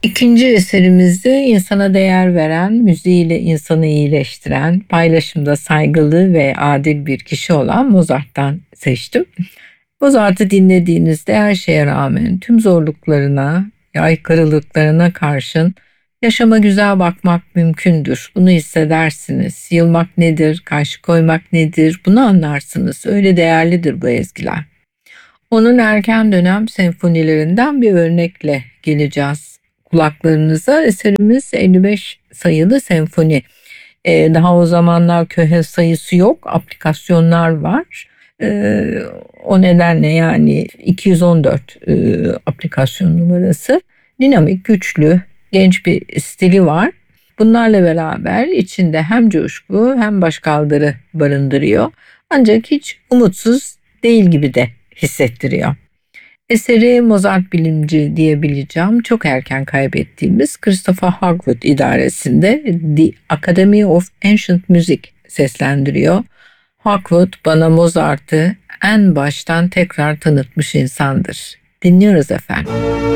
İkinci eserimizde insana değer veren, müziğiyle insanı iyileştiren, paylaşımda saygılı ve adil bir kişi olan Mozart'tan seçtim. Mozart'ı dinlediğinizde her şeye rağmen tüm zorluklarına, aykırılıklarına karşın yaşama güzel bakmak mümkündür. Bunu hissedersiniz. Yılmak nedir, karşı koymak nedir bunu anlarsınız. Öyle değerlidir bu ezgiler. Onun erken dönem senfonilerinden bir örnekle geleceğiz kulaklarınıza. Eserimiz 55 sayılı senfoni. Daha o zamanlar köhe sayısı yok, aplikasyonlar var. O nedenle yani 214 aplikasyon numarası. Dinamik, güçlü, genç bir stili var. Bunlarla beraber içinde hem coşku hem başkaldırı barındırıyor. Ancak hiç umutsuz değil gibi de hissettiriyor. Eseri Mozart bilimci diyebileceğim çok erken kaybettiğimiz Christopher Hogwood idaresinde The Academy of Ancient Music seslendiriyor. Hogwood bana Mozart'ı en baştan tekrar tanıtmış insandır. Dinliyoruz efendim.